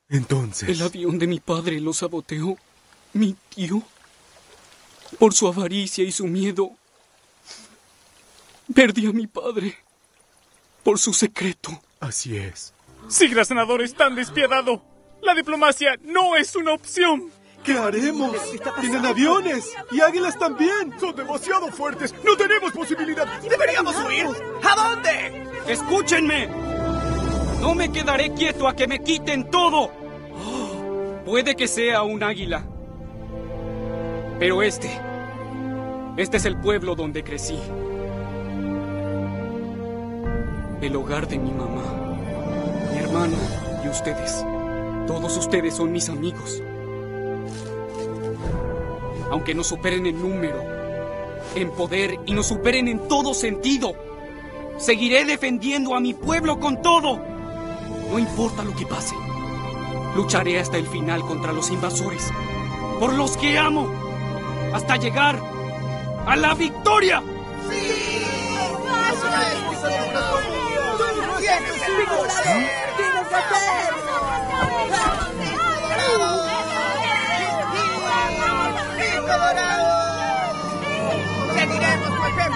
Entonces... El avión de mi padre lo saboteó mi tío. Por su avaricia y su miedo, perdí a mi padre. Por su secreto. Así es. Sigra, senador, es tan despiadado. La diplomacia no es una opción. ¿Qué haremos? Tienen aviones y águilas también. Son demasiado fuertes. No tenemos posibilidad. ¡Deberíamos huir! ¿A dónde? ¡Escúchenme! No me quedaré quieto a que me quiten todo. Puede que sea un águila. Pero este es el pueblo donde crecí. El hogar de mi mamá, mi hermana y ustedes. Todos ustedes son mis amigos. Aunque nos superen en número, en poder y nos superen en todo sentido, seguiré defendiendo a mi pueblo con todo. No importa lo que pase. Lucharé hasta el final contra los invasores, por los que amo, hasta llegar a la victoria. ¡Seguiremos tu ejemplo!